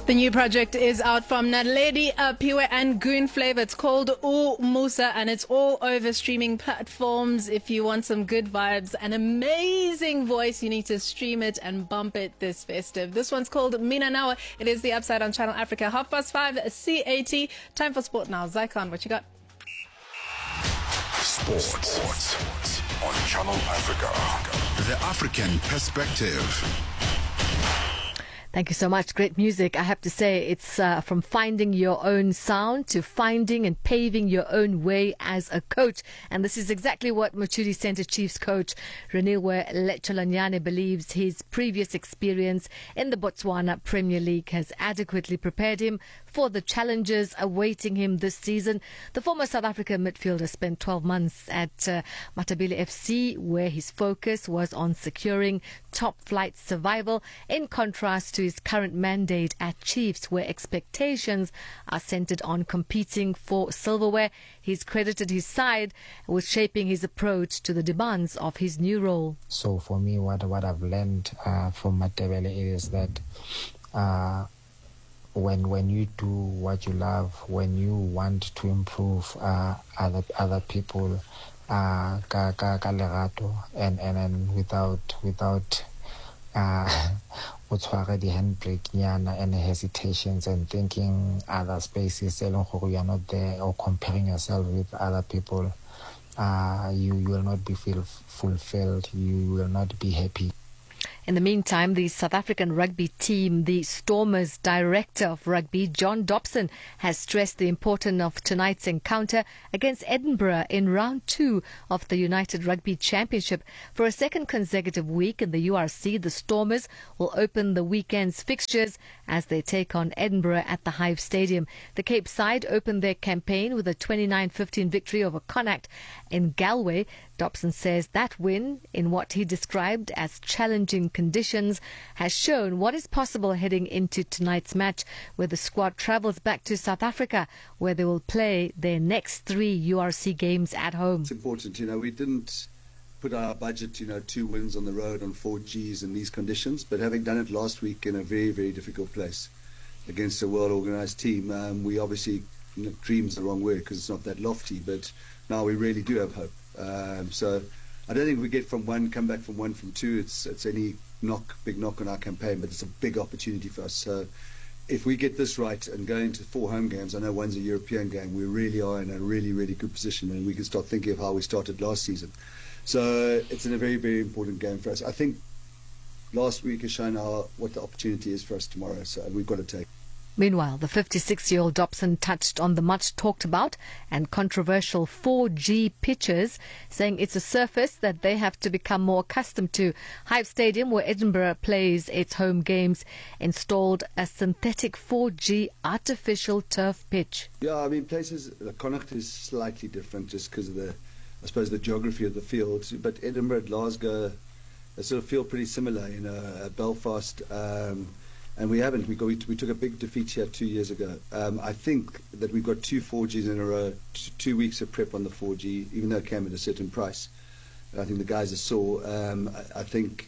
The new project is out from Naledi Aphiwe and Goon Flavor. It's called O Musa and it's all over streaming platforms. If you want some good vibes, an amazing voice, you need to stream it and bump it this festive. This one's called Mina Nawa. It is the Upside on Channel Africa. 5:30 CAT. Time for sport now. Zycon, what you got? Sports on Channel Africa. The African perspective. Thank you so much. Great music. I have to say, it's from finding your own sound to finding and paving your own way as a coach. And this is exactly what Mochudi Center Chiefs coach Renilwe Lecholanyane believes his previous experience in the Botswana Premier League has adequately prepared him for the challenges awaiting him this season. The former South African midfielder spent 12 months at Matabele FC, where his focus was on securing top-flight survival, in contrast to his current mandate at Chiefs, where expectations are centered on competing for silverware. He's credited his side with shaping his approach to the demands of his new role. So for me, what I've learned from Matabele is that when you do what you love, when you want to improve other people, and without the handbrake and hesitations and thinking other spaces, you are not there, or comparing yourself with other people, you will not be fulfilled, you will not be happy. In the meantime, the South African rugby team, the Stormers director of rugby, John Dobson, has stressed the importance of tonight's encounter against Edinburgh in round 2 of the United Rugby Championship. For a second consecutive week in the URC, the Stormers will open the weekend's fixtures as they take on Edinburgh at the Hive Stadium. The Cape side opened their campaign with a 29-15 victory over Connacht in Galway. Dobson says that win, in what he described as challenging conditions, has shown what is possible heading into tonight's match, where the squad travels back to South Africa, where they will play their next 3 URC games at home. It's important, we didn't put our budget, 2 wins on the road on 4 Gs in these conditions, but having done it last week in a very, very difficult place against a well-organised team, we obviously, dream's the wrong word because it's not that lofty, but now we really do have hope. So I don't think we get from 1, come back from 1, from 2. It's any big knock on our campaign, but it's a big opportunity for us. So if we get this right and go into 4 home games, I know one's a European game, we really are in a really, really good position, and we can start thinking of how we started last season. So it's a very, very important game for us. I think last week has shown what the opportunity is for us tomorrow, so we've got to take it. Meanwhile, the 56-year-old Dobson touched on the much talked about and controversial 4G pitches, saying it's a surface that they have to become more accustomed to. Hive Stadium, where Edinburgh plays its home games, installed a synthetic 4G artificial turf pitch. Yeah, places, Connacht is slightly different just because of the geography of the field, but Edinburgh, Glasgow, they sort of feel pretty similar, Belfast, and we haven't. We took a big defeat here 2 years ago. I think that we've got 2 4Gs in a row, 2 weeks of prep on the 4G, even though it came at a certain price. I think the guys are sore. I think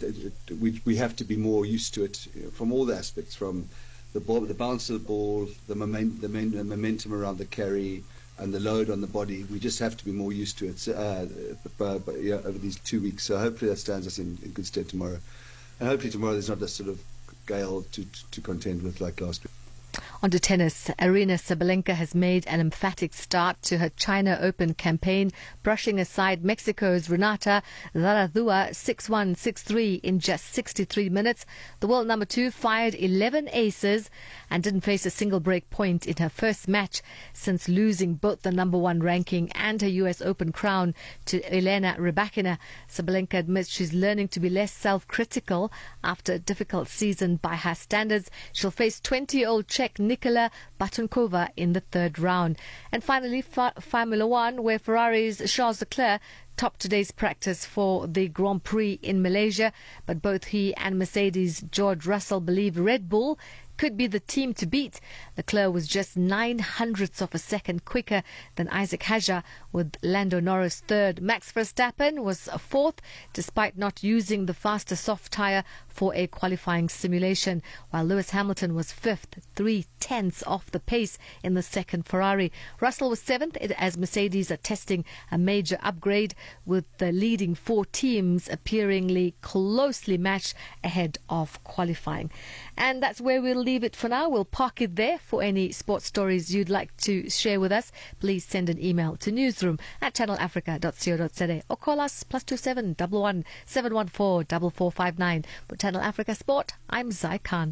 we have to be more used to it from all the aspects, from the ball, the bounce of the ball, the momentum around the carry, and the load on the body. We just have to be more used to it over these 2 weeks. So hopefully that stands us in good stead tomorrow. And hopefully tomorrow there's not this sort of gale to contend with like last week. On to tennis. Aryna Sabalenka has made an emphatic start to her China Open campaign, brushing aside Mexico's Renata Zarazua 6-1, 6-3 in just 63 minutes. The world number 2 fired 11 aces and didn't face a single break point in her first match since losing both the number 1 ranking and her US Open crown to Elena Rybakina. Sabalenka admits she's learning to be less self-critical after a difficult season by her standards. She'll face 20-year-old Czech Nikola Batunkova in the 3rd round. And finally, Formula 1, where Ferrari's Charles Leclerc topped today's practice for the Grand Prix in Malaysia, but both he and Mercedes' George Russell believe Red Bull could be the team to beat. Leclerc was just 900ths of a second quicker than Isaac Hadjar, with Lando Norris third. Max Verstappen was fourth, despite not using the faster soft tyre for a qualifying simulation, while Lewis Hamilton was fifth, 0.3 off the pace in the second Ferrari. Russell was seventh, as Mercedes are testing a major upgrade, with the leading four teams appearingly closely matched ahead of qualifying. And that's where we'll leave it for now. We'll park it there. For any sports stories you'd like to share with us, please send an email to newsroom@channelafrica.co.za or call us +27 11 714 4459. For Channel Africa Sport, I'm Zai Khan.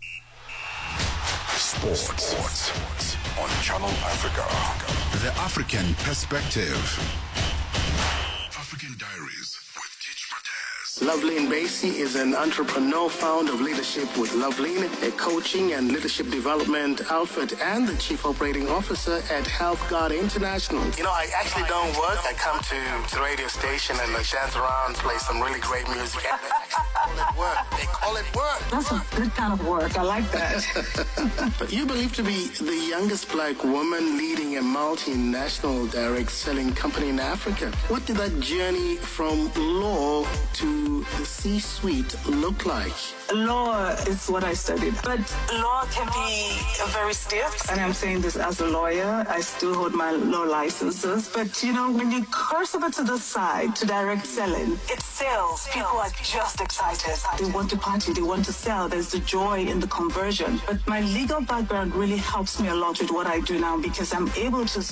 Sports on Channel Africa. The African Perspective. African Diaries with Teach Mataz. Loveline Basie is an entrepreneur, founder of Leadership with Loveline, a coaching and leadership development outfit, and the chief operating officer at Health Guard International. You know, I actually don't work. I come to the radio station and I dance around, play some really great music. And they call it work. That's a good kind of work. I like that. But you believe to be the youngest black woman leading a multinational direct selling company in Africa. What did that journey from law to the C-suite look like? Law is what I studied, but law can be very stiff. And I'm saying this as a lawyer. I still hold my law licenses. But, you know, when you cross over to the side to direct selling, it sells. People are just excited. They want to party. They want to sell. There's the joy in the conversion. But my legal background really helps me a lot with what I do now, because I'm able to